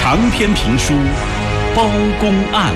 长篇评书《包公案》。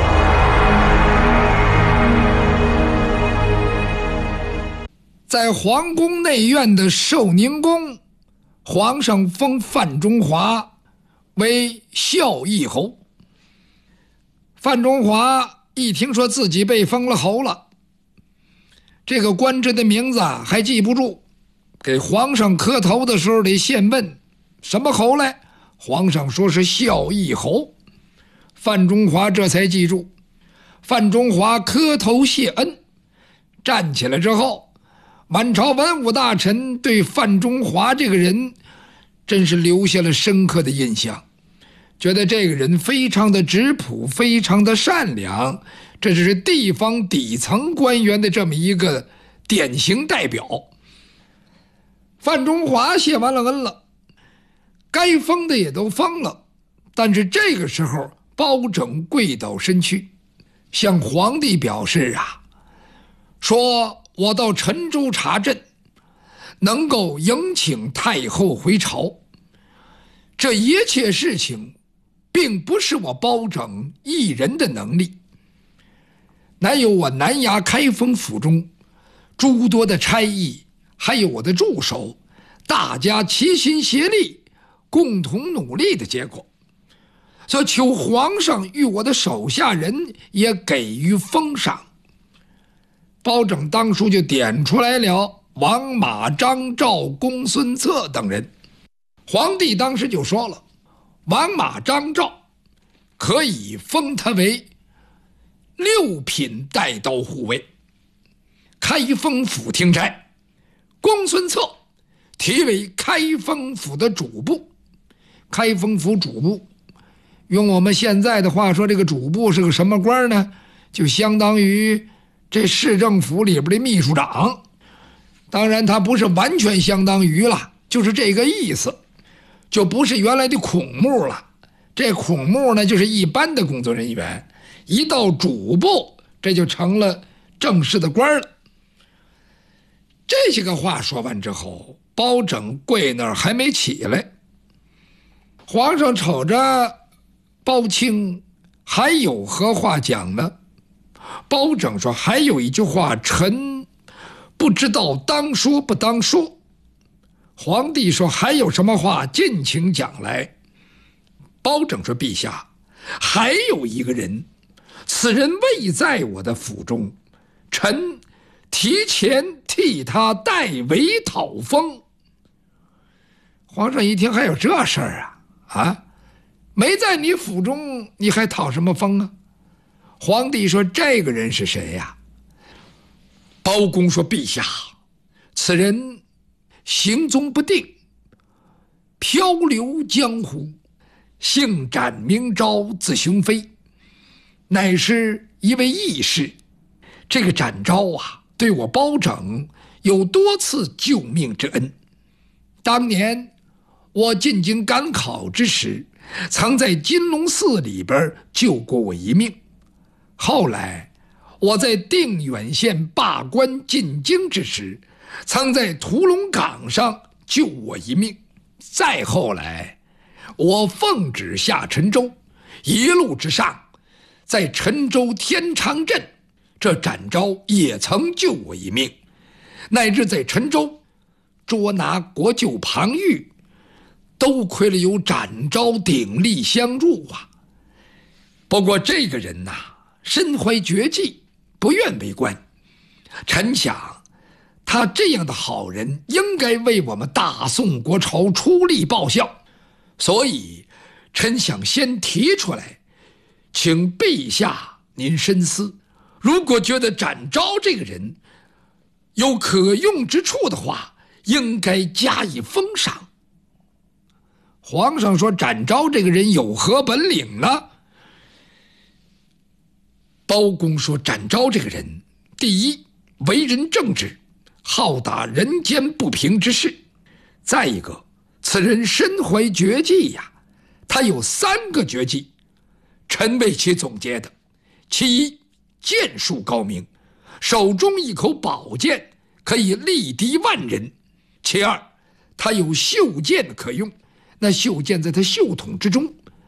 在皇宫内院的寿宁宫，皇上封范中华为孝义侯。范中华一听说自己被封了侯了，这个官职的名字还记不住，给皇上磕头的时候得现问什么侯来，皇上说是孝义侯。范中华这才记住。范中华磕头谢恩，站起来之后，满朝文武大臣对范中华这个人真是留下了深刻的印象，觉得这个人非常的质朴，非常的善良，这是地方底层官员的这么一个典型代表。范中华谢完了恩了，该封的也都封了，但是这个时候包拯跪倒身躯，向皇帝表示说我到陈州查镇，能够迎请太后回朝，这一切事情并不是我包拯一人的能力，乃有我南衙开封府中诸多的差役，还有我的助手，大家齐心协力，共同努力的结果，所以求皇上与我的手下人也给予封赏。包拯当初就点出来了王马、张赵、公孙策等人。皇帝当时就说了，王马、张赵可以封他为6品带刀护卫，开封府听差。公孙策提为开封府的主簿。开封府主簿，用我们现在的话说，这个主簿是个什么官呢？就相当于这市政府里边的秘书长。当然他不是完全相当于了，就是这个意思，就不是原来的孔目了。这孔目呢，就是一般的工作人员，一到主簿，这就成了正式的官了。这些个话说完之后，包拯跪那儿还没起来。皇上瞅着包青还有何话讲呢？包拯说，还有一句话臣不知道当说不当说。皇帝说，还有什么话尽情讲来。包拯说，陛下，还有一个人，此人未在我的府中，臣提前替他代为讨封。皇上一听，还有这事儿没在你府中，你还讨什么封啊？皇帝说，这个人是谁呀？包公说，陛下，此人行踪不定，漂流江湖，姓展名昭，字雄飞，乃是一位义士。这个展昭对我包拯有多次救命之恩。当年我进京赶考之时，曾在金龙寺里边救过我一命。后来我在定远县罢官进京之时，曾在屠龙岗上救我一命。再后来我奉旨下陈州，一路之上在陈州天昌镇，这展昭也曾救我一命，乃至在陈州捉拿国舅庞玉，都亏了有展昭鼎力相助不过这个人身怀绝技，不愿为官。臣想他这样的好人应该为我们大宋国朝出力报效，所以臣想先提出来，请陛下您深思，如果觉得展昭这个人有可用之处的话，应该加以封赏。皇上说，展昭这个人有何本领呢？包公说，展昭这个人，第一，为人正直，好打人间不平之事；再一个，此人身怀绝技他有3个绝技，臣为其总结的。其一，剑术高明，手中一口宝剑可以力敌万人；其二，他有袖剑可用，那袖剑在他袖筒之中，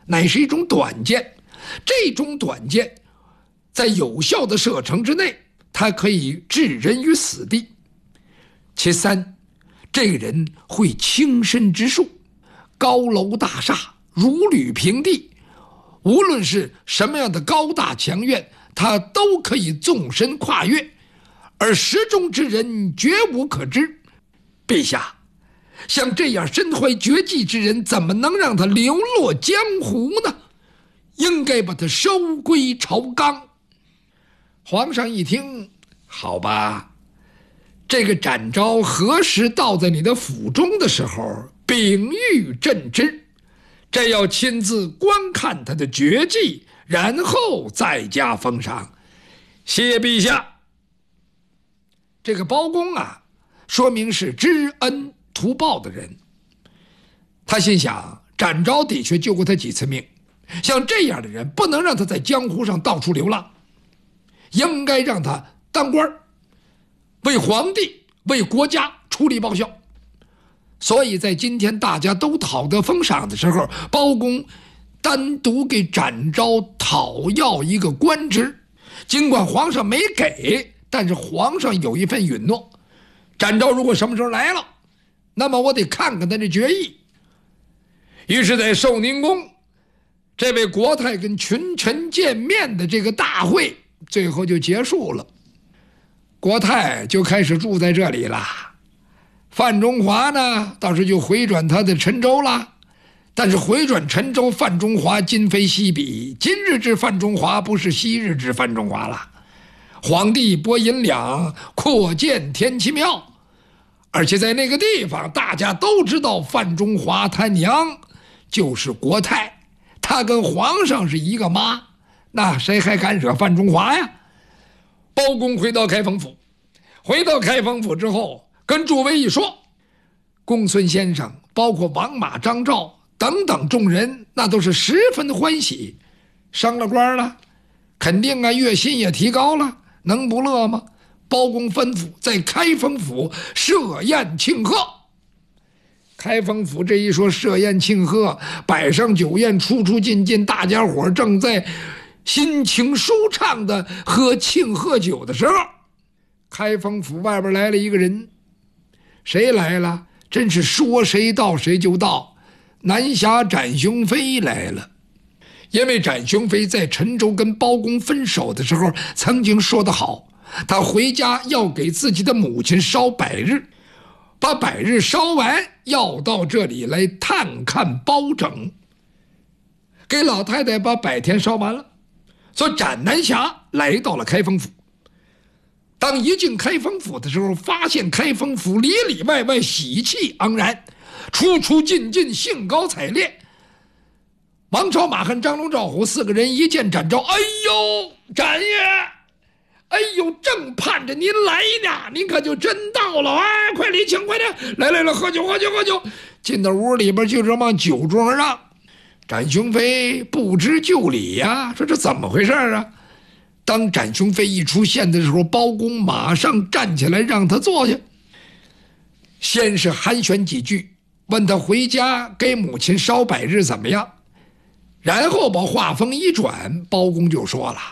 乃是一种短剑。这种短剑在有效的射程之内，它可以置人于死地。其三，这个人会轻身之术，高楼大厦如履平地，无论是什么样的高大强院，他都可以纵身跨越，而石中之人绝无可知。陛下，像这样身怀绝技之人，怎么能让他流落江湖呢？应该把他收归朝纲。皇上一听，好吧，这个展昭何时到在你的府中的时候，秉谕朕知，朕要亲自观看他的绝技，然后再加封赏。谢陛下。这个包公啊，说明是知恩图报的人。他心想，展昭的确救过他几次命，像这样的人不能让他在江湖上到处流浪，应该让他当官，为皇帝为国家出力报效。所以在今天大家都讨得封赏的时候，包公单独给展昭讨要一个官职，尽管皇上没给，但是皇上有一份允诺，展昭如果什么时候来了，那么我得看看他这决议。于是在寿宁宫，这位国太跟群臣见面的这个大会最后就结束了。国太就开始住在这里了，范中华呢倒是就回转他的陈州了。但是回转陈州，范中华今非昔比，今日之范中华不是昔日之范中华了。皇帝拨银两，扩建天齐庙，而且在那个地方大家都知道范中华他娘就是国太，他跟皇上是一个妈，那谁还敢惹范中华呀？包公回到开封府，之后跟诸位一说，公孙先生包括王马张赵等等众人，那都是十分的欢喜，升了官了，肯定啊月薪也提高了，能不乐吗？包公吩咐在开封府设宴庆贺。开封府这一说设宴庆贺，摆上酒宴，出出进进，大家伙正在心情舒畅的喝庆贺酒的时候，开封府外边来了一个人。谁来了？真是说谁到谁就到，南侠展雄飞来了。因为展雄飞在陈州跟包公分手的时候曾经说得好，他回家要给自己的母亲烧百日，把百日烧完要到这里来探看包拯，给老太太把百天烧完了。所以展南侠来到了开封府。当一进开封府的时候，发现开封府里里外外喜气盎然，出出进进，兴高采烈。王朝、马汉、张龙、赵虎四个人一见展昭，哎呦，展爷，哎呦，正盼着您来呢，您可就真到了啊！快礼请，快点，来，喝酒。进到屋里边，就这往酒桌上让。展雄飞不知就里呀，说这怎么回事啊？当展雄飞一出现的时候，包公马上站起来让他坐下，先是寒暄几句，问他回家给母亲烧百日怎么样，然后把话锋一转，包公就说了：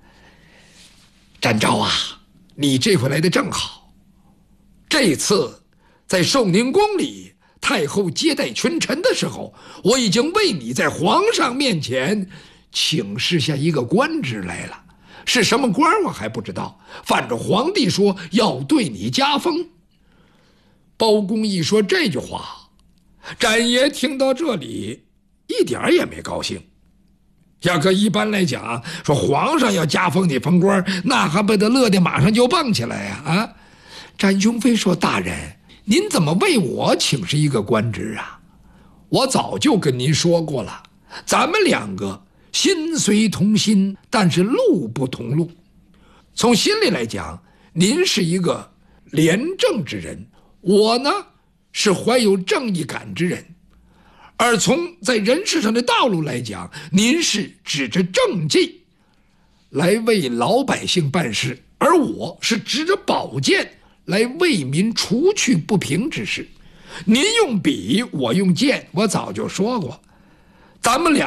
展昭啊，你这回来的正好，这次在寿宁宫里太后接待群臣的时候，我已经为你在皇上面前请示下一个官职来了，是什么官我还不知道，反正皇帝说要对你加封。包公一说这句话，展爷听到这里一点也没高兴。要搁一般来讲，说皇上要加封你封官，那还不得乐得马上就蹦起来呀！啊，展雄飞说：大人，您怎么为我请示一个官职啊？我早就跟您说过了，咱们两个心虽同心，但是路不同路。从心里来讲，您是一个廉政之人，我呢是怀有正义感之人。而从在人事上的道路来讲，您是指着政绩来为老百姓办事，而我是指着宝剑来为民除去不平之事。您用笔，我用剑，我早就说过，咱们俩